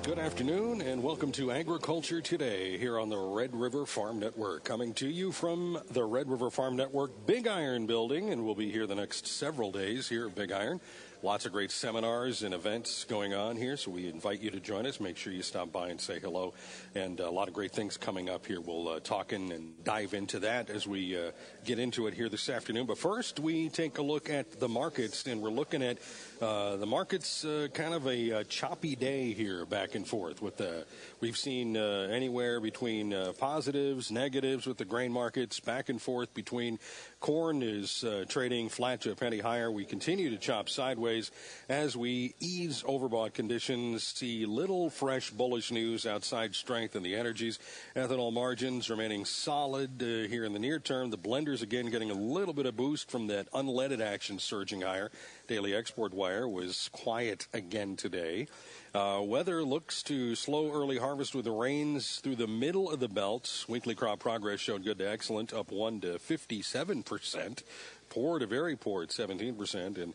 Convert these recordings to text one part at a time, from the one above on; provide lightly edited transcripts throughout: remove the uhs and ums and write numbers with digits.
Good afternoon and welcome to Agriculture Today here on the Red River Farm Network. Coming to you from the Red River Farm Network Big Iron building, and we'll be here the next several days here at Big Iron. Lots of great seminars and events going on here, so we invite you to join us. Make sure you stop by and say hello. And a lot of great things coming up here. We'll talk in and dive into that as we get into it here this afternoon. But first, we take a look at the markets, and we're looking at the markets, kind of a choppy day here back and forth. We've seen anywhere between positives, negatives with the grain markets, back and forth between corn is trading flat to a penny higher. We continue to chop sideways as we ease overbought conditions, see little fresh bullish news outside strength in the energies. Ethanol margins remaining solid here in the near term. The blenders again getting a little bit of boost from that unleaded action surging higher. Daily export wire was quiet again today. Weather looks to slow early harvest with the rains through the middle of the belt. Weekly crop progress showed good to excellent, up 1 to 57%. Poor to very poor at 17% and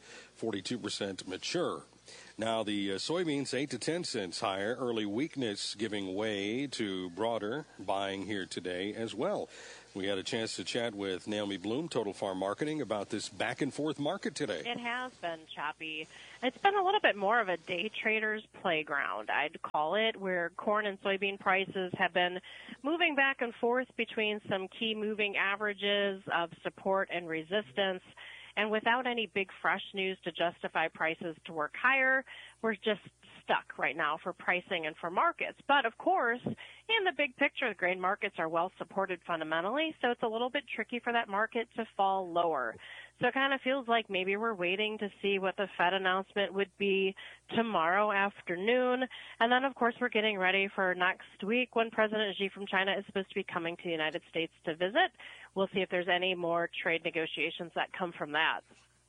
42% mature. Now the soybeans 8 to 10 cents higher. Early weakness giving way to broader buying here today as well. We had a chance to chat with Naomi Bloom, Total Farm Marketing, about this back and forth market today. It has been choppy. It's been a little bit more of a day trader's playground, I'd call it, where corn and soybean prices have been moving back and forth between some key moving averages of support and resistance. And without any big fresh news to justify prices to work higher, we're just stuck right now for pricing and for markets. But of course, in the big picture, the grain markets are well supported fundamentally, so it's a little bit tricky for that market to fall lower. So it kind of feels like maybe we're waiting to see what the Fed announcement would be tomorrow afternoon. And then, of course, we're getting ready for next week when President Xi from China is supposed to be coming to the United States to visit. We'll see if there's any more trade negotiations that come from that.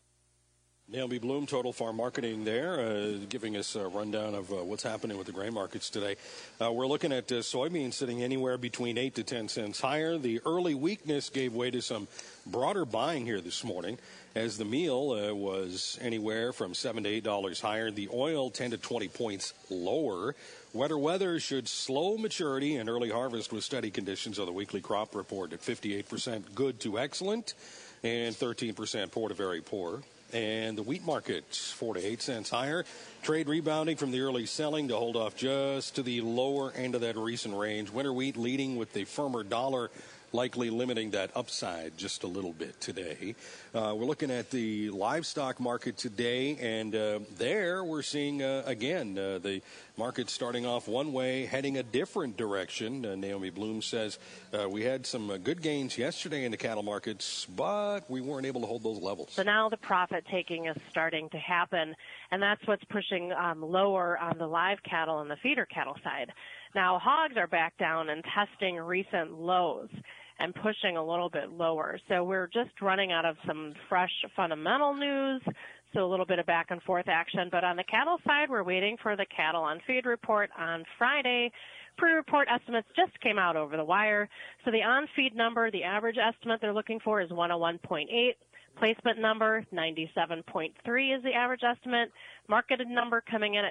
Naomi Bloom, Total Farm Marketing there, giving us a rundown of what's happening with the grain markets today. We're looking at soybeans sitting anywhere between 8 to 10 cents higher. The early weakness gave way to some broader buying here this morning as the meal was anywhere from $7 to $8 higher. The oil 10 to 20 points lower. Wetter weather should slow maturity and early harvest with steady conditions on the weekly crop report at 58% good to excellent and 13% poor to very poor. And the wheat market, 4 to 8 cents higher. Trade rebounding from the early selling to hold off just to the lower end of that recent range. Winter wheat leading with the firmer dollar, likely limiting that upside just a little bit today. We're looking at the livestock market today, and there we're seeing, again, the market starting off one way, heading a different direction. Naomi Bloom says we had some good gains yesterday in the cattle markets, but we weren't able to hold those levels. So now the profit taking is starting to happen, and that's what's pushing lower on the live cattle and the feeder cattle side. Now hogs are back down and testing recent lows and pushing a little bit lower. So we're just running out of some fresh fundamental news, so a little bit of back and forth action. But on the cattle side, we're waiting for the cattle on feed report on Friday. Pre-report estimates just came out over the wire. So the on-feed number, the average estimate they're looking for is 101.8. Placement number, 97.3 is the average estimate. Marketed number coming in at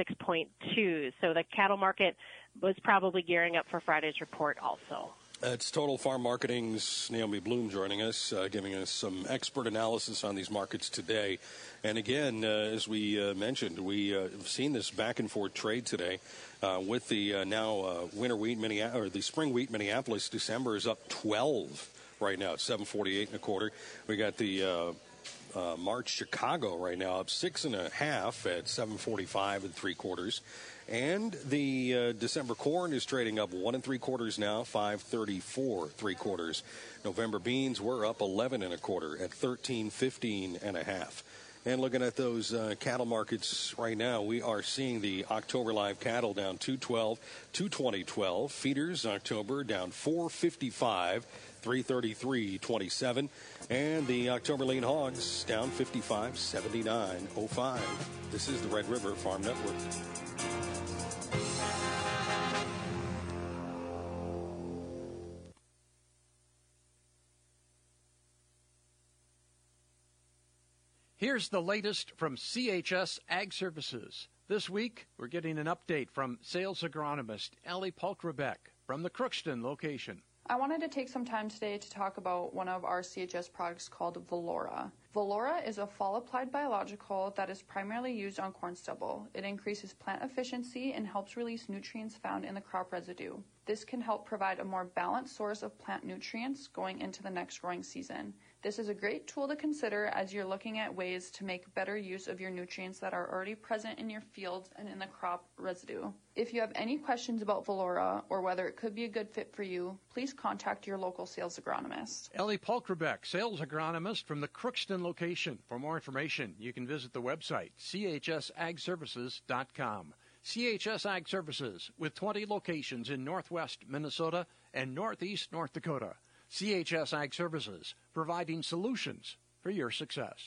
96.2. So the cattle market was probably gearing up for Friday's report also. It's Total Farm Marketing's Naomi Bloom joining us, giving us some expert analysis on these markets today. And again, as we mentioned, we have seen this back and forth trade today with the now winter wheat, or the spring wheat Minneapolis. December is up 12 right now, 748 and a quarter. We got the March Chicago right now up 6.5 at 745 and 3/4. And the December corn is trading up 1 3/4 now, 534 3/4. November beans were up 11 1/4 at 1315 1/2. And looking at those cattle markets right now, we are seeing the October live cattle down 212, 220.12. Feeders October down 455, 333.27. And the October lean hogs down 55, 79.05. This is the Red River Farm Network. Here's the latest from CHS Ag Services. This week, we're getting an update from sales agronomist Ellie Polkrebeck from the Crookston location. I wanted to take some time today to talk about one of our CHS products called Valora. Valora is a fall-applied biological that is primarily used on corn stubble. It increases plant efficiency and helps release nutrients found in the crop residue. This can help provide a more balanced source of plant nutrients going into the next growing season. This is a great tool to consider as you're looking at ways to make better use of your nutrients that are already present in your fields and in the crop residue. If you have any questions about Valora or whether it could be a good fit for you, please contact your local sales agronomist. Ellie Polkrebeck, sales agronomist from the Crookston location. For more information, you can visit the website, chsagservices.com. CHS Ag Services, with 20 locations in northwest Minnesota and northeast North Dakota. CHS Ag Services, providing solutions for your success.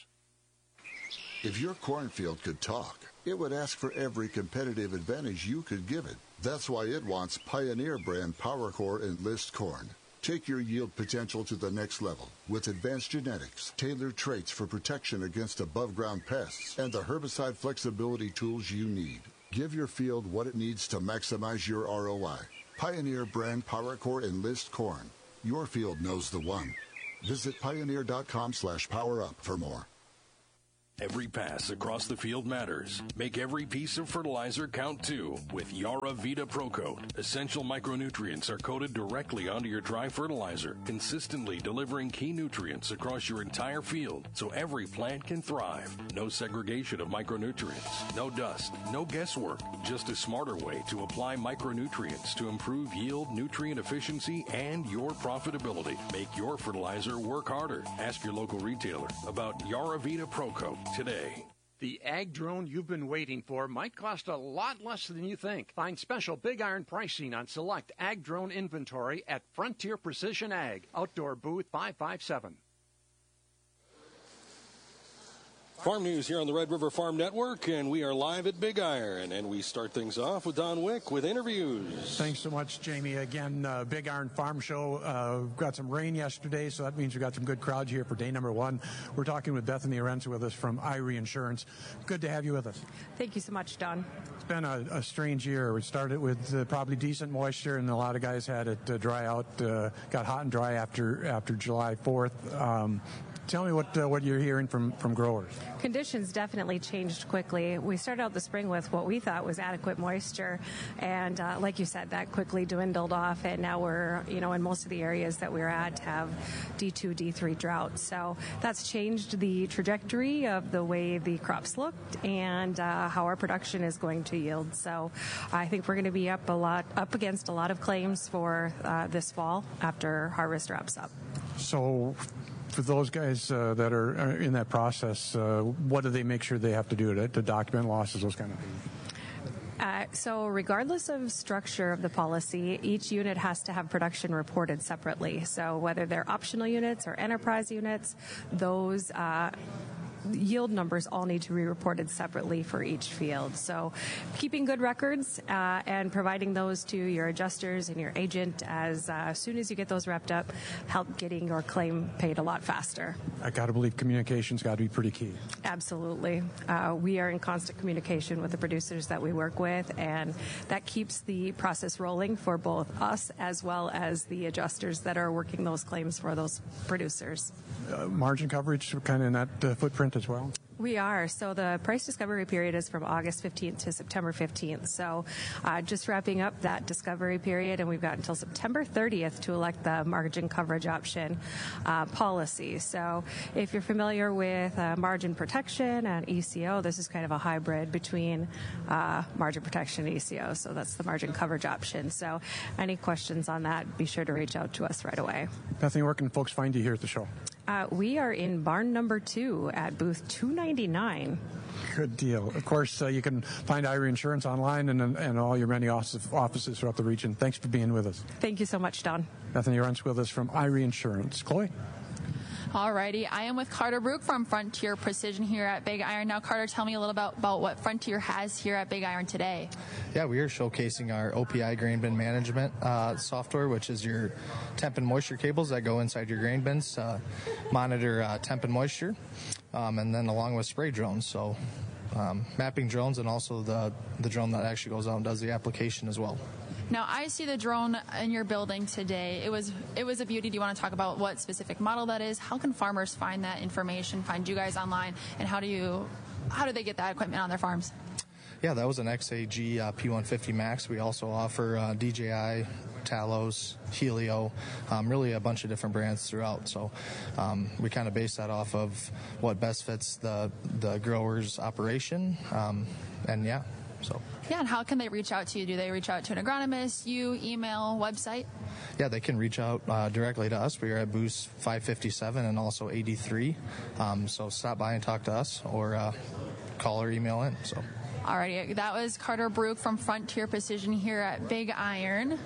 If your cornfield could talk, it would ask for every competitive advantage you could give it. That's why it wants Pioneer brand PowerCore Enlist corn. Take your yield potential to the next level with advanced genetics, tailored traits for protection against above-ground pests, and the herbicide flexibility tools you need. Give your field what it needs to maximize your ROI. Pioneer brand PowerCore Enlist corn. Your field knows the one. Visit pioneer.com/powerup for more. Every pass across the field matters. Make every piece of fertilizer count too with Yara Vita ProCoat. Essential micronutrients are coated directly onto your dry fertilizer, consistently delivering key nutrients across your entire field so every plant can thrive. No segregation of micronutrients, no dust, no guesswork, just a smarter way to apply micronutrients to improve yield, nutrient efficiency, and your profitability. Make your fertilizer work harder. Ask your local retailer about Yara Vita ProCoat today. The ag drone you've been waiting for might cost a lot less than you think. Find special Big Iron pricing on select ag drone inventory at Frontier Precision Ag, Outdoor Booth 557. Farm news here on the Red River Farm Network, and we are live at Big Iron, and we start things off with Don Wick with interviews. Thanks so much, Jamie. Again, Big Iron Farm Show. Got some rain yesterday, so that means we got some good crowds here for day number one. We're talking with Bethany Arentz with us from Irie Insurance. Good to have you with us. Thank you so much, Don. It's been a strange year. We started with probably decent moisture, and a lot of guys had it dry out, got hot and dry after July 4th. Tell me what you're hearing from growers. Conditions definitely changed quickly. We started out the spring with what we thought was adequate moisture, and like you said, that quickly dwindled off, and now we're, in most of the areas that we're at have D2, D3 drought. So that's changed the trajectory of the way the crops looked and how our production is going to yield. So I think we're going to be up against a lot of claims for this fall after harvest wraps up. So for those guys that are in that process, what do they make sure they have to do to document losses, those kind of things? So regardless of structure of the policy, each unit has to have production reported separately. So whether they're optional units or enterprise units, those yield numbers all need to be reported separately for each field. So keeping good records and providing those to your adjusters and your agent as soon as you get those wrapped up, help getting your claim paid a lot faster. I got to believe communication's got to be pretty key. Absolutely. We are in constant communication with the producers that we work with, and that keeps the process rolling for both us as well as the adjusters that are working those claims for those producers. Margin coverage kind of in that footprint as well? We are. So the price discovery period is from August 15th to September 15th. So just wrapping up that discovery period, and we've got until September 30th to elect the margin coverage option policy. So if you're familiar with margin protection and ECO, this is kind of a hybrid between margin protection and ECO. So that's the margin coverage option. So any questions on that, be sure to reach out to us right away. Bethany, where can folks find you here at the show? We are in barn number 2 at booth 299. Good deal. Of course, you can find Irie Insurance online and all your many offices throughout the region. Thanks for being with us. Thank you so much, Don. Bethany Arentz with us from Irie Insurance. Chloe? Alrighty, I am with Carter Brook from Frontier Precision here at Big Iron. Now, Carter, tell me a little about what Frontier has here at Big Iron today. Yeah, we are showcasing our OPI grain bin management software, which is your temp and moisture cables that go inside your grain bins, monitor temp and moisture, and then along with spray drones. So mapping drones and also the drone that actually goes out and does the application as well. Now, I see the drone in your building today. It was a beauty. Do you want to talk about what specific model that is? How can farmers find that information, find you guys online, and how do they get that equipment on their farms? Yeah, that was an XAG P150 Max. We also offer DJI, Talos, Helio, really a bunch of different brands throughout. So we kind of base that off of what best fits the grower's operation, and yeah. So. Yeah, and how can they reach out to you? Do they reach out to an agronomist, you, email, website? Yeah, they can reach out directly to us. We are at booth 557 and also 83. So stop by and talk to us or call or email in. So. Alrighty, that was Carter Brook from Frontier Precision here at Big Iron.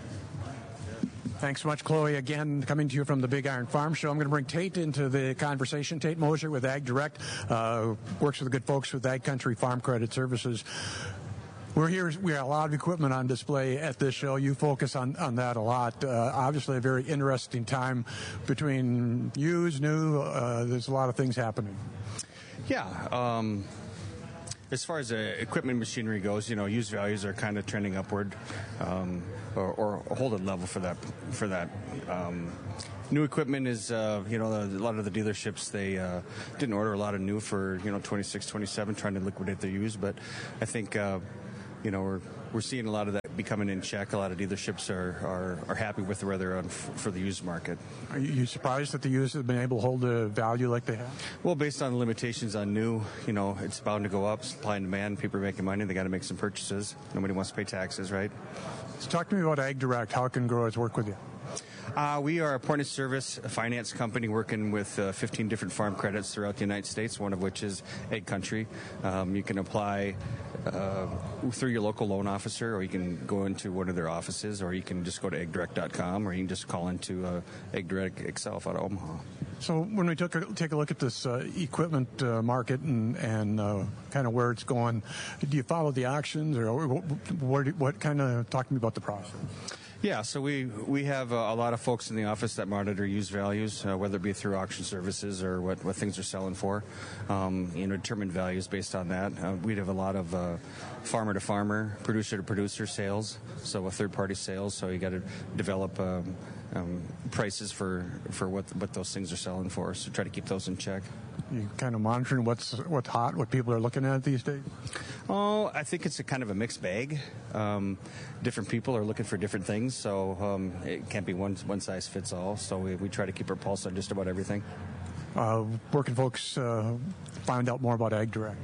Thanks so much, Chloe. Again, coming to you from the Big Iron Farm Show. I'm going to bring Tate into the conversation. Tate Mosier with Ag Direct, works with the good folks with Ag Country Farm Credit Services. We're here. We have a lot of equipment on display at this show. You focus on that a lot. Obviously, a very interesting time between used, new. There's a lot of things happening. Yeah. As far as equipment machinery goes, used values are kind of trending upward, or hold a level for that. New equipment is, a lot of the dealerships, they didn't order a lot of new for, 26, 27, trying to liquidate their used. But I think, we're seeing a lot of that becoming in check. A lot of dealerships are happy with where they're on for the used market. Are you surprised that the used have been able to hold a value like they have? Well, based on the limitations on new, it's bound to go up. Supply and demand, people are making money. They got to make some purchases. Nobody wants to pay taxes, right? So talk to me about Ag Direct. How can growers work with you? We are a point-of-service finance company working with 15 different farm credits throughout the United States, one of which is Ag Country. You can apply through your local loan officer, or you can go into one of their offices, or you can just go to agdirect.com, or you can just call into Ag Direct itself out of Omaha. So when we take a look at this equipment market and kind of where it's going, do you follow the auctions, or what kind of, talk to me about the process? Yeah, so we have a lot of folks in the office that monitor used values, whether it be through auction services or what things are selling for. Determine values based on that. We have a lot of farmer to farmer, producer to producer sales, so a third party sales. So you got to develop prices for what those things are selling for. So try to keep those in check. You kind of monitoring what's hot, what people are looking at these days? Oh, I think it's a kind of a mixed bag. Different people are looking for different things, so it can't be one size fits all. So we try to keep our pulse on just about everything. Where can folks find out more about Ag Direct?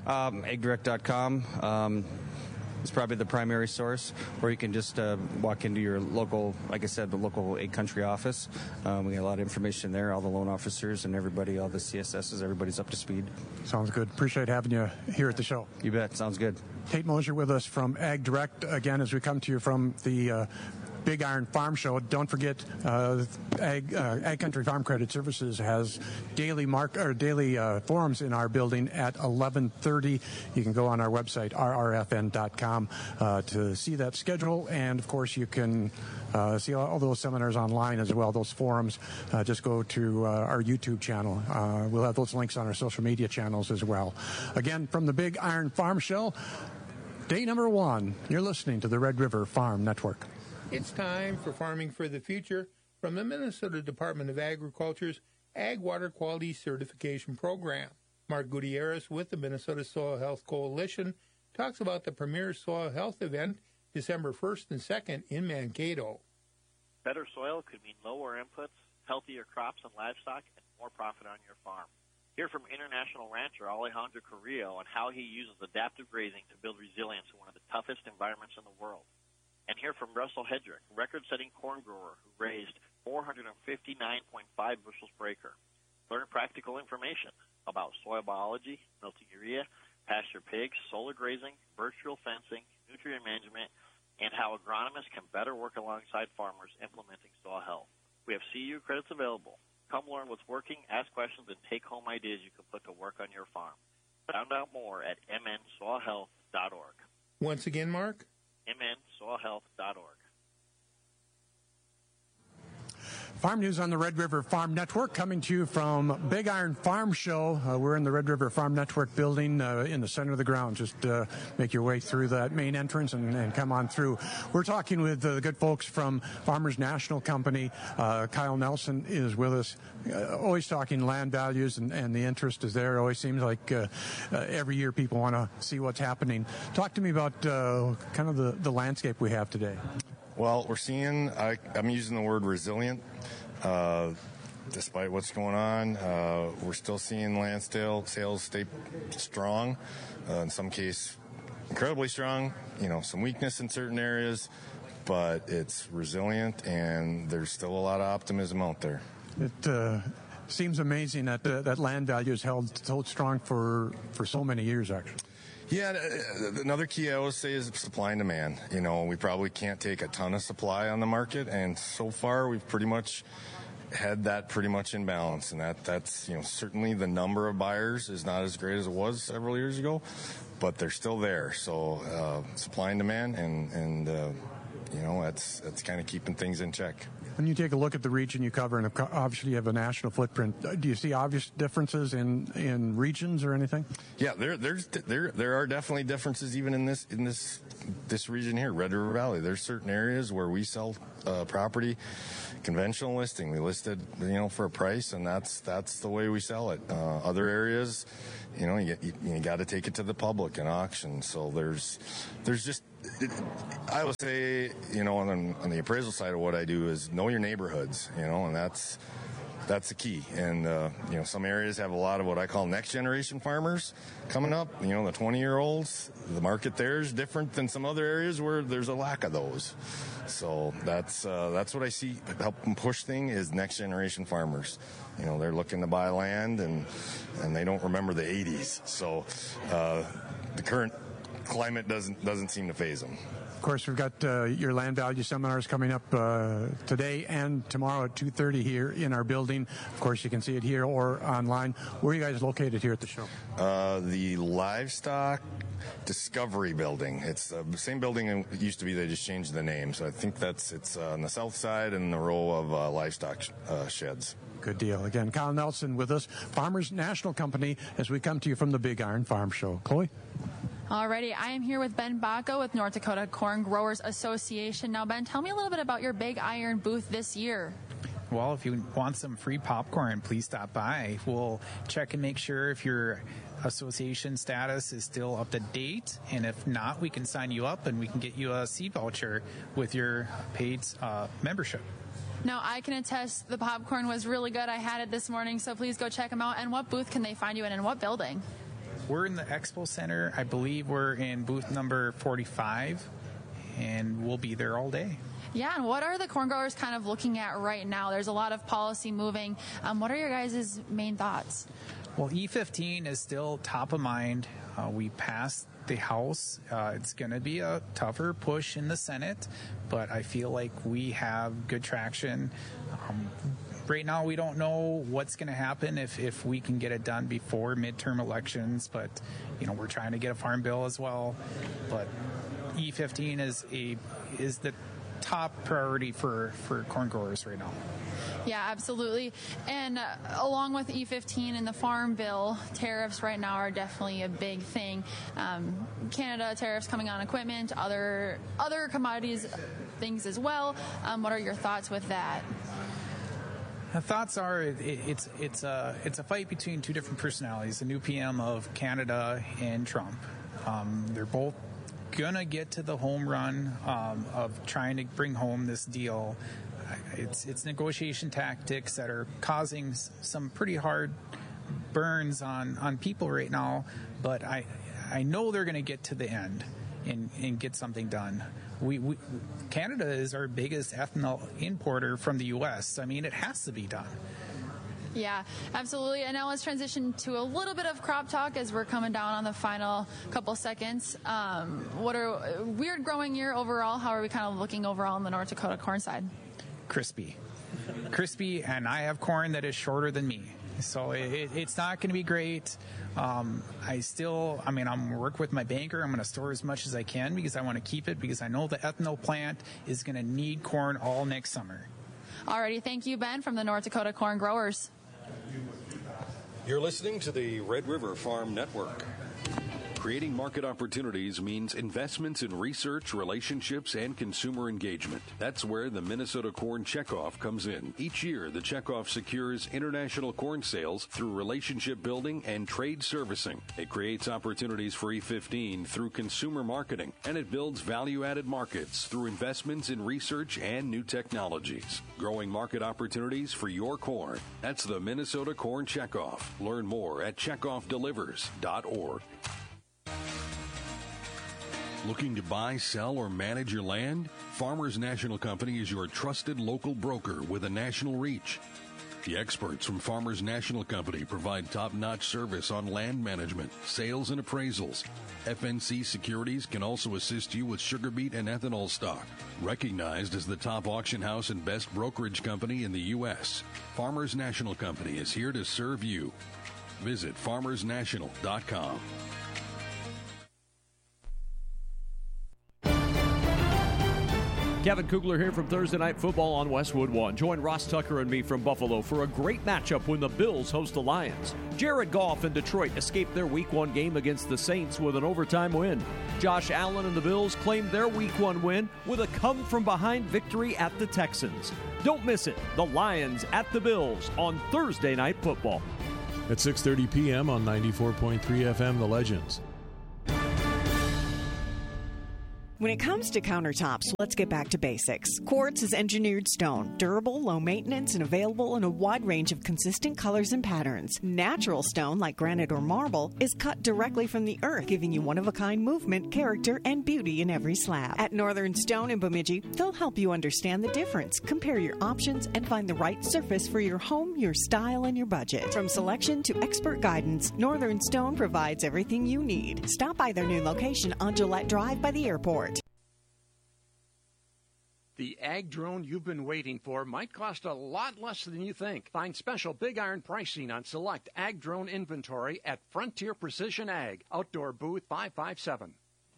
AgDirect.com. It's probably the primary source, or you can just walk into your local, like I said, the local Ag Country office. We got a lot of information there, all the loan officers and everybody, all the CSSs, everybody's up to speed. Sounds good. Appreciate having you here at the show. You bet. Sounds good. Tate Mosier with us from Ag Direct. Again, as we come to you from the Big Iron Farm Show. Don't forget, Ag Country Farm Credit Services has daily forums in our building at 11:30. You can go on our website, rrfn.com, to see that schedule. And, of course, you can see all those seminars online as well, those forums. Just go to our YouTube channel. We'll have those links on our social media channels as well. Again, from the Big Iron Farm Show, day number 1. You're listening to the Red River Farm Network. It's time for Farming for the Future from the Minnesota Department of Agriculture's Ag Water Quality Certification Program. Mark Gutierrez with the Minnesota Soil Health Coalition talks about the premier soil health event December 1st and 2nd in Mankato. Better soil could mean lower inputs, healthier crops and livestock, and more profit on your farm. Hear from international rancher Alejandro Carrillo on how he uses adaptive grazing to build resilience in one of the toughest environments in the world. And hear from Russell Hedrick, record-setting corn grower who raised 459.5 bushels per acre. Learn practical information about soil biology, milting-urea, pasture pigs, solar grazing, virtual fencing, nutrient management, and how agronomists can better work alongside farmers implementing soil health. We have CU credits available. Come learn what's working, ask questions, and take home ideas you can put to work on your farm. Find out more at mnsoilhealth.org. Once again, Mark? mnsoilhealth.org. Farm news on the Red River Farm Network, coming to you from Big Iron Farm Show. We're in the Red River Farm Network building in the center of the ground. Just make your way through that main entrance and come on through. We're talking with the good folks from Farmers National Company. Kyle Nelson is with us, always talking land values, and the interest is there. It always seems like every year people want to see what's happening. Talk to me about kind of the landscape we have today. Well, we're seeing, I'm using the word resilient. Despite what's going on, we're still seeing land sales stay strong, in some case incredibly strong, some weakness in certain areas, but it's resilient and there's still a lot of optimism out there. It seems amazing that that land value is held so strong for so many years, actually. Yeah, another key I always say is supply and demand. We probably can't take a ton of supply on the market, and so far we've pretty much had that pretty much in balance. And that's certainly the number of buyers is not as great as it was several years ago, but they're still there. So supply and demand, and that's kind of keeping things in check. When you take a look at the region you cover, and obviously you have a national footprint, do you see obvious differences in regions or anything? Yeah, there are definitely differences even in this region here, Red River Valley. There's certain areas where we sell property conventional listing. We listed for a price, and that's the way we sell it. Other areas, you got to take it to the public and auction. So there's just. I would say, on the appraisal side of what I do is know your neighborhoods, and that's the key. And, some areas have a lot of what I call next generation farmers coming up, the 20-year-olds. The market there is different than some other areas where there's a lack of those. So that's what I see helping push thing is next generation farmers. They're looking to buy land and they don't remember the 80s. So, the current climate doesn't seem to faze them. Of course, we've got your land value seminars coming up today and tomorrow at 2:30 here in our building. Of course, you can see it here or online. Where are you guys located here at the show? The Livestock Discovery Building. It's the same building it used to be. They just changed the name. So I think it's on the south side in the row of livestock sheds. Good deal. Again, Kyle Nelson with us, Farmers National Company, as we come to you from the Big Iron Farm Show. Chloe? Alrighty, I am here with Ben Baco with North Dakota Corn Growers Association. Now, Ben, tell me a little bit about your Big Iron booth this year. Well, if you want some free popcorn, please stop by. We'll check and make sure if your association status is still up to date, and if not, we can sign you up and we can get you a seat voucher with your paid membership. Now, I can attest the popcorn was really good. I had it this morning, so please go check them out. And what booth can they find you in, and what building? We're in the Expo Center. I believe we're in booth number 45, and we'll be there all day. Yeah, and what are the corn growers kind of looking at right now? There's a lot of policy moving. What are your guys' main thoughts? Well, E15 is still top of mind. We passed the House. It's going to be a tougher push in the Senate, but I feel like we have good traction. Right now, we don't know what's going to happen if we can get it done before midterm elections, but we're trying to get a farm bill as well. But E15 is the top priority for corn growers right now. Yeah, absolutely. And along with E15 and the farm bill, tariffs right now are definitely a big thing. Canada tariffs coming on equipment, other commodities, things as well. What are your thoughts with that? The thoughts are it's a fight between two different personalities, the new PM of Canada and Trump. They're both gonna get to the home run of trying to bring home this deal. It's negotiation tactics that are causing some pretty hard burns on people right now, but I know they're gonna get to the end and get something done. Canada is our biggest ethanol importer from the U.S. I mean, it has to be done. Yeah, absolutely. And now let's transition to a little bit of crop talk as we're coming down on the final couple seconds. What are weird growing year overall? How are we kind of looking overall on the North Dakota corn side? Crispy, and I have corn that is shorter than me. So it's not going to be great. I'm work with my banker. I'm going to store as much as I can because I want to keep it because I know the ethanol plant is going to need corn all next summer. Alrighty, thank you, Ben, from the North Dakota Corn Growers. You're listening to the Red River Farm Network. Creating market opportunities means investments in research, relationships, and consumer engagement. That's where the Minnesota Corn Checkoff comes in. Each year, the Checkoff secures international corn sales through relationship building and trade servicing. It creates opportunities for E15 through consumer marketing, and it builds value-added markets through investments in research and new technologies. Growing market opportunities for your corn. That's the Minnesota Corn Checkoff. Learn more at checkoffdelivers.org. Looking to buy, sell, or manage your land? Farmers National Company is your trusted local broker with a national reach. The experts from Farmers National Company provide top-notch service on land management, sales, and appraisals. FNC Securities can also assist you with sugar beet and ethanol stock. Recognized as the top auction house and best brokerage company in the U.S., Farmers National Company is here to serve you. Visit farmersnational.com. Kevin Kugler here from Thursday Night Football on Westwood One. Join Ross Tucker and me from Buffalo for a great matchup when the Bills host the Lions. Jared Goff and Detroit escaped their Week 1 game against the Saints with an overtime win. Josh Allen and the Bills claimed their Week 1 win with a come-from-behind victory at the Texans. Don't miss it. The Lions at the Bills on Thursday Night Football. At 6:30 p.m. on 94.3 FM, The Legends. When it comes to countertops, let's get back to basics. Quartz is engineered stone, durable, low maintenance, and available in a wide range of consistent colors and patterns. Natural stone, like granite or marble, is cut directly from the earth, giving you one-of-a-kind movement, character, and beauty in every slab. At Northern Stone in Bemidji, they'll help you understand the difference, compare your options, and find the right surface for your home, your style, and your budget. From selection to expert guidance, Northern Stone provides everything you need. Stop by their new location on Gillette Drive by the airport. The ag drone you've been waiting for might cost a lot less than you think. Find special big iron pricing on select ag drone inventory at Frontier Precision Ag, Outdoor Booth 557.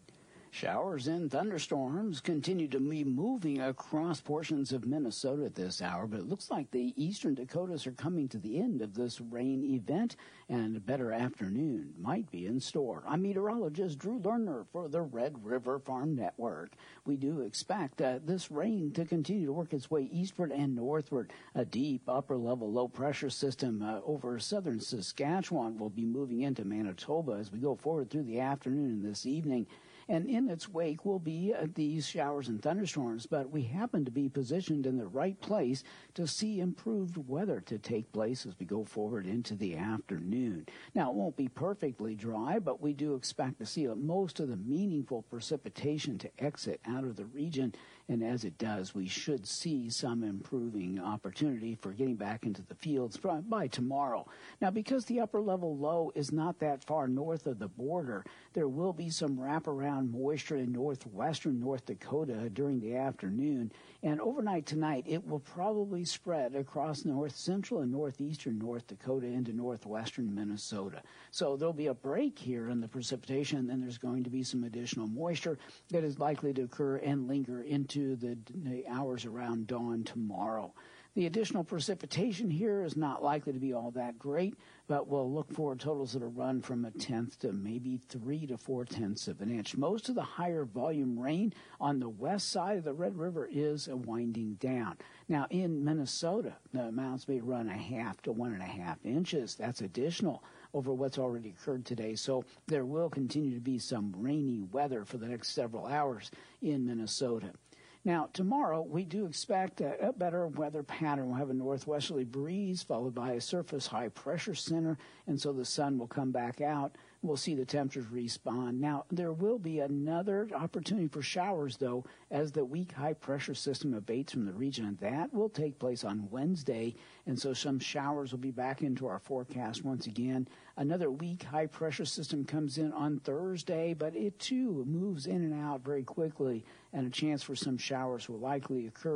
Showers and thunderstorms continue to be moving across portions of Minnesota at this hour, but it looks like the eastern Dakotas are coming to the end of this rain event, and a better afternoon might be in store. I'm meteorologist Drew Lerner for the Red River Farm Network. We do expect this rain to continue to work its way eastward and northward. A deep upper-level low-pressure system over southern Saskatchewan will be moving into Manitoba as we go forward through the afternoon and this evening. And in its wake will be these showers and thunderstorms, but we happen to be positioned in the right place to see improved weather to take place as we go forward into the afternoon. Now, it won't be perfectly dry, but we do expect to see most of the meaningful precipitation to exit out of the region, and as it does, we should see some improving opportunity for getting back into the fields by tomorrow. Now, because the upper-level low is not that far north of the border, there will be some wraparound moisture in northwestern North Dakota during the afternoon, and overnight tonight it will probably spread across north central and northeastern North Dakota into northwestern Minnesota. So there'll be a break here in the precipitation, and then there's going to be some additional moisture that is likely to occur and linger into the hours around dawn tomorrow. The additional precipitation here is not likely to be all that great, but we'll look for totals that will run from 1/10 to maybe 3 to 4/10 of an inch. Most of the higher volume rain on the west side of the Red River is winding down. Now, in Minnesota, the amounts may run 1/2 to 1.5 inches. That's additional over what's already occurred today. So there will continue to be some rainy weather for the next several hours in Minnesota. Now, tomorrow, we do expect a better weather pattern. We'll have a northwesterly breeze followed by a surface high-pressure center, and so the sun will come back out. We'll see the temperatures respond. Now, there will be another opportunity for showers, though, as the weak high-pressure system abates from the region, and that will take place on Wednesday, and so some showers will be back into our forecast once again. Another weak high-pressure system comes in on Thursday, but it, too, moves in and out very quickly, and a chance for some showers will likely occur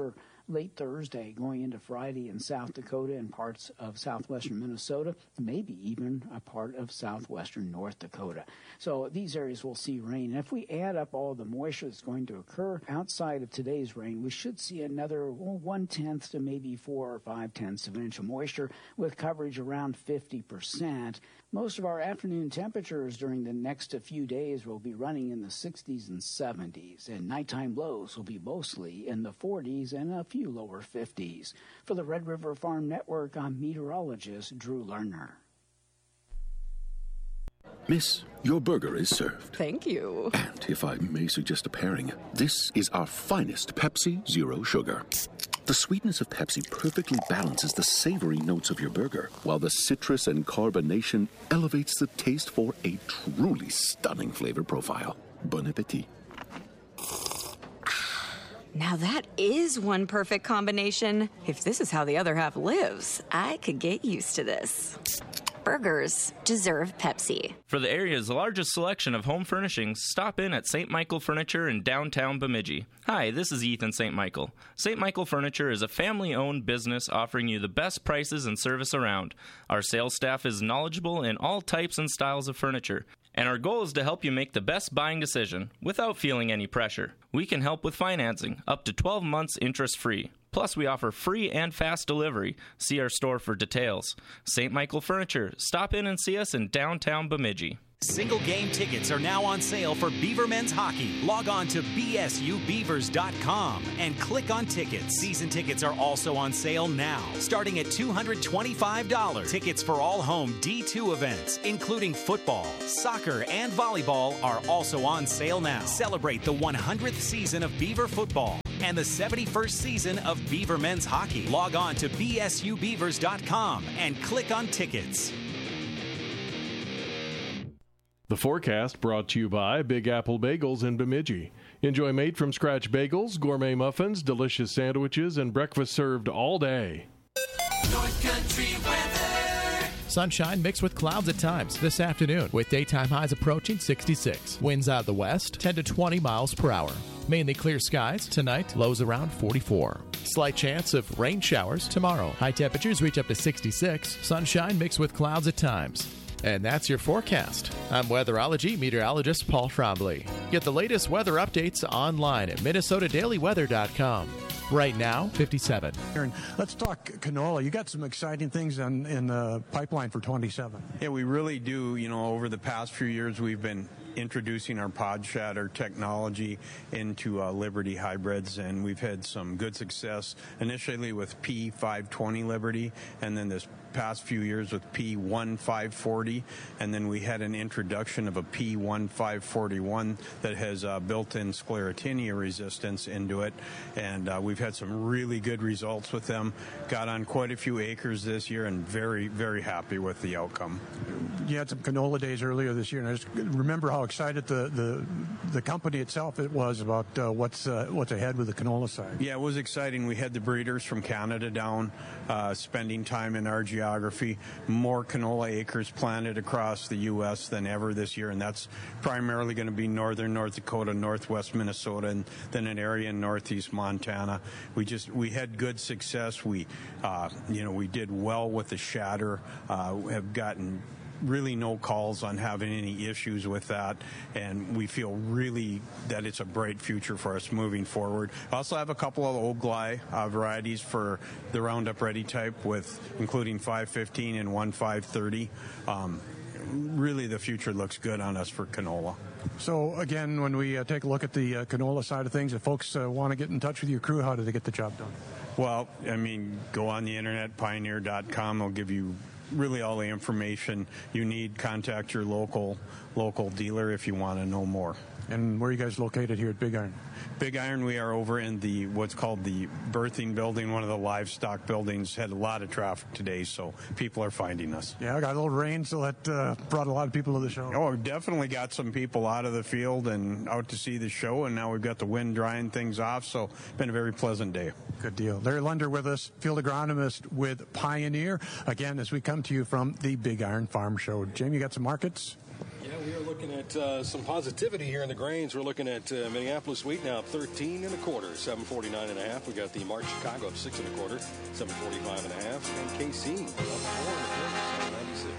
late Thursday going into Friday in South Dakota and parts of southwestern Minnesota, maybe even a part of southwestern North Dakota. So these areas will see rain. And if we add up all the moisture that's going to occur outside of today's rain, we should see another 1/10 to maybe 4 or 5/10 of an inch of moisture with coverage around 50%. Most of our afternoon temperatures during the next few days will be running in the 60s and 70s, and nighttime lows will be mostly in the 40s and a few lower 50s. For the Red River Farm Network, I'm meteorologist Drew Lerner. Miss, your burger is served. Thank you. And if I may suggest a pairing, this is our finest Pepsi Zero Sugar. The sweetness of Pepsi perfectly balances the savory notes of your burger, while the citrus and carbonation elevates the taste for a truly stunning flavor profile. Bon appetit. Now that is one perfect combination. If this is how the other half lives, I could get used to this. Burgers deserve Pepsi. For the area's largest selection of home furnishings, stop in at St. Michael Furniture in downtown Bemidji. Hi, this is Ethan St. Michael. St. Michael Furniture is a family-owned business offering you the best prices and service around. Our sales staff is knowledgeable in all types and styles of furniture, and our goal is to help you make the best buying decision without feeling any pressure. We can help with financing, up to 12 months interest-free. Plus, we offer free and fast delivery. See our store for details. St. Michael Furniture. Stop in and see us in downtown Bemidji. Single game tickets are now on sale for Beaver Men's Hockey. Log on to bsubeavers.com and click on tickets. Season tickets are also on sale now, starting at $225. Tickets for all home D2 events, including football, soccer, and volleyball, are also on sale now. Celebrate the 100th season of Beaver football and the 71st season of Beaver Men's Hockey. Log on to bsubeavers.com and click on tickets. The forecast brought to you by Big Apple Bagels in Bemidji. Enjoy made-from-scratch bagels, gourmet muffins, delicious sandwiches, and breakfast served all day. North Country weather. Sunshine mixed with clouds at times this afternoon, with daytime highs approaching 66. Winds out of the west, 10 to 20 miles per hour. Mainly clear skies tonight, lows around 44. Slight chance of rain showers tomorrow. High temperatures reach up to 66. Sunshine mixed with clouds at times. And that's your forecast. I'm weatherology meteorologist Paul Trombley. Get the latest weather updates online at minnesotadailyweather.com. Right now, 57. Aaron, let's talk canola. You got some exciting things in the pipeline for 27. Yeah, we really do. You know, over the past few years, we've been introducing our pod shatter technology into Liberty hybrids, and we've had some good success initially with P520 Liberty, and then this past few years with P1540, and then we had an introduction of a P1541 that has built-in sclerotinia resistance into it, and we've had some really good results with them. Got on quite a few acres this year, and very, very happy with the outcome. You had some canola days earlier this year, and I just remember how excited the company itself it was about what's ahead with the canola side. Yeah, it was exciting. We had the breeders from Canada down spending time in our geography. More canola acres planted across the U.S. than ever this year, and that's primarily going to be northern North Dakota, northwest Minnesota, and then an area in northeast Montana. We had good success. We did well with the shatter. Have gotten really no calls on having any issues with that, and we feel really that it's a bright future for us moving forward. I also have a couple of Ogli varieties for the Roundup Ready type, including 515 and 1530. Really, the future looks good on us for canola. So, again, when we take a look at the canola side of things, if folks want to get in touch with your crew, how do they get the job done? Well, I mean, go on the internet, pioneer.com. They'll give you really all the information you need. Contact your local dealer if you want to know more. And where are you guys located here at Big Iron? Big Iron, we are over in what's called the birthing building, one of the livestock buildings. Had a lot of traffic today, so people are finding us. Yeah, I got a little rain, so that brought a lot of people to the show. Oh, we've definitely got some people out of the field and out to see the show, and now we've got the wind drying things off, so it's been a very pleasant day. Good deal. Larry Lunder with us, field agronomist with Pioneer. Again, as we come to you from the Big Iron Farm Show. Jamie, you got some markets? Yeah, we are looking at some positivity here in the grains. We're looking at Minneapolis wheat now up 13 1/4, 749 1/2. We got the March Chicago up 6 1/4, 745 1/2, and KC up 4 1/4, 796.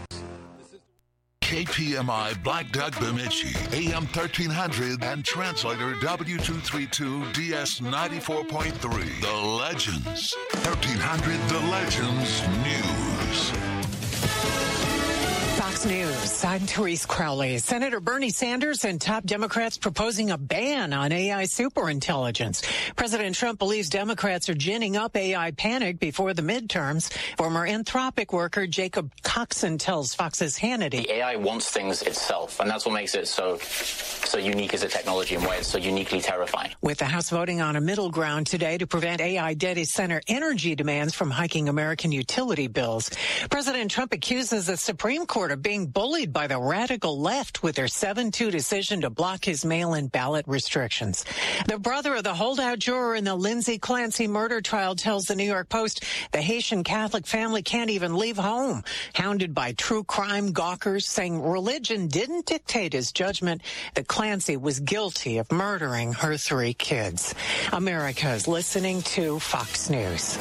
KPMI Black Duck Bemidji, AM 1300 and translator W232 DS 94.3. The Legends. 1300 The Legends News. Fox News, I'm Therese Crowley. Senator Bernie Sanders and top Democrats proposing a ban on AI superintelligence. President Trump believes Democrats are ginning up AI panic before the midterms. Former Anthropic worker Jacob Coxon tells Fox's Hannity. The AI wants things itself, and that's what makes it so unique as a technology and why it's so uniquely terrifying. With the House voting on a middle ground today to prevent AI data center energy demands from hiking American utility bills, President Trump accuses the Supreme Court of being bullied by the radical left with their 7-2 decision to block his mail-in ballot restrictions. The brother of the holdout juror in the Lindsay Clancy murder trial tells the New York Post the Haitian Catholic family can't even leave home, hounded by true crime gawkers saying religion didn't dictate his judgment that Clancy was guilty of murdering her 3 kids. America is listening to Fox News.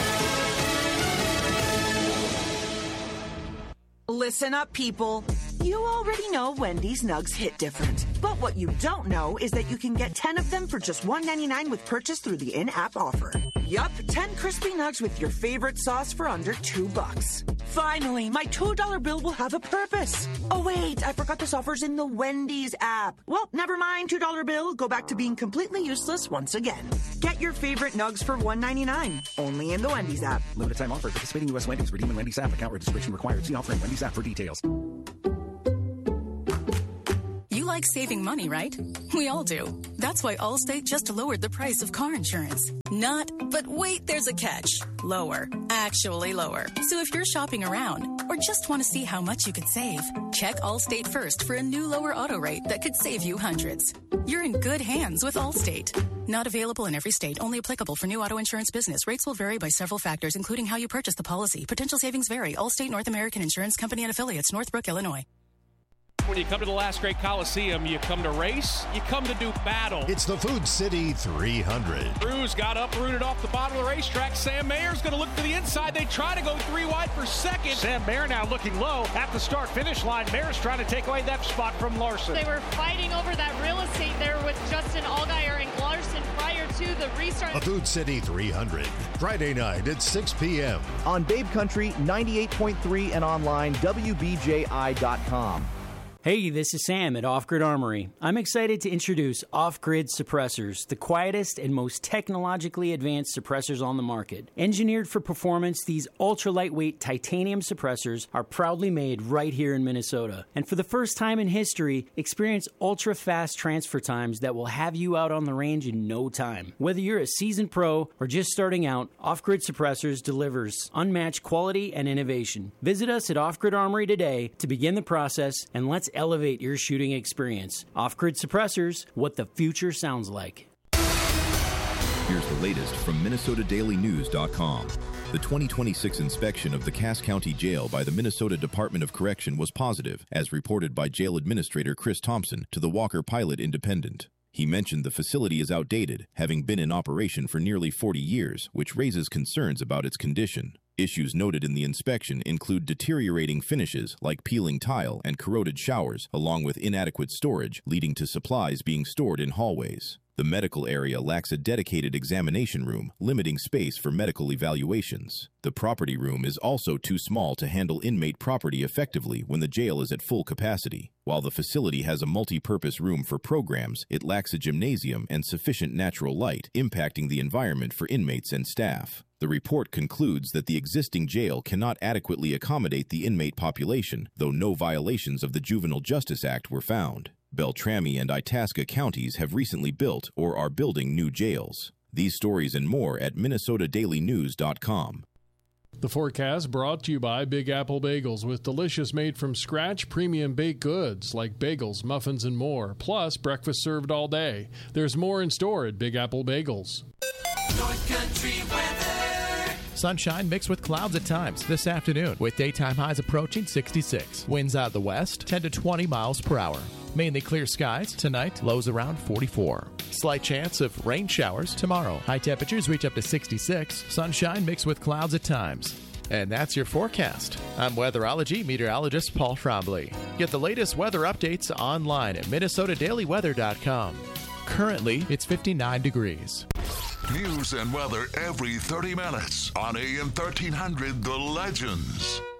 Listen up, people. You already know Wendy's Nugs hit different. But what you don't know is that you can get 10 of them for just $1.99 with purchase through the in-app offer. Yup, 10 crispy nugs with your favorite sauce for under $2. Finally, my $2 bill will have a purpose. Oh, wait, I forgot this offer's in the Wendy's app. Well, never mind, $2 bill. Go back to being completely useless once again. Get your favorite nugs for $1.99. Only in the Wendy's app. Limited time offer. Participating U.S. Wendy's. Redeem in Wendy's app. Account registration required. See offer in Wendy's app for details. You like saving money, right? We all do. That's why Allstate just lowered the price of car insurance. Not, but wait, there's a catch. Lower. Actually lower. So if you're shopping around or just want to see how much you could save, check Allstate first for a new lower auto rate that could save you hundreds. You're in good hands with Allstate. Not available in every state. Only applicable for new auto insurance business. Rates will vary by several factors, including how you purchase the policy. Potential savings vary. Allstate North American Insurance Company and Affiliates, Northbrook, Illinois. When you come to the Last Great Coliseum, you come to race, you come to do battle. It's the Food City 300. Cruz got uprooted off the bottom of the racetrack. Sam Mayer's going to look to the inside. They try to go 3 wide for second. Sam Mayer now looking low at the start-finish line. Mayer's trying to take away that spot from Larson. They were fighting over that real estate there with Justin Allgaier and Larson prior to the restart. The Food City 300, Friday night at 6 p.m. on Babe Country 98.3 and online WBJI.com. Hey, this is Sam at Off Grid Armory. I'm excited to introduce Off Grid Suppressors, the quietest and most technologically advanced suppressors on the market. Engineered for performance, these ultra-lightweight titanium suppressors are proudly made right here in Minnesota. And for the first time in history, experience ultra-fast transfer times that will have you out on the range in no time. Whether you're a seasoned pro or just starting out, Off Grid Suppressors delivers unmatched quality and innovation. Visit us at Off Grid Armory today to begin the process, and let's elevate your shooting experience. Off-Grid Suppressors, what the future sounds like. Here's the latest from MinnesotaDailyNews.com. The 2026 inspection of the Cass County Jail by the Minnesota Department of Correction was positive, as reported by Jail Administrator Chris Thompson to the Walker Pilot Independent. He mentioned the facility is outdated, having been in operation for nearly 40 years, which raises concerns about its condition. Issues noted in the inspection include deteriorating finishes like peeling tile and corroded showers, along with inadequate storage, leading to supplies being stored in hallways. The medical area lacks a dedicated examination room, limiting space for medical evaluations. The property room is also too small to handle inmate property effectively when the jail is at full capacity. While the facility has a multi-purpose room for programs, it lacks a gymnasium and sufficient natural light, impacting the environment for inmates and staff. The report concludes that the existing jail cannot adequately accommodate the inmate population, though no violations of the Juvenile Justice Act were found. Beltrami and Itasca counties have recently built or are building new jails. These stories and more at MinnesotaDailyNews.com. The forecast brought to you by Big Apple Bagels, with delicious made-from-scratch premium baked goods like bagels, muffins, and more, plus breakfast served all day. There's more in store at Big Apple Bagels. North Country weather. Sunshine mixed with clouds at times this afternoon, with daytime highs approaching 66. Winds out of the west, 10 to 20 miles per hour. Mainly clear skies tonight, lows around 44. Slight chance of rain showers tomorrow. High temperatures reach up to 66. Sunshine mixed with clouds at times. And that's your forecast. I'm weatherology meteorologist Paul Trombley. Get the latest weather updates online at MinnesotaDailyWeather.com. Currently, it's 59 degrees. News and weather every 30 minutes on AM 1300 The Legends.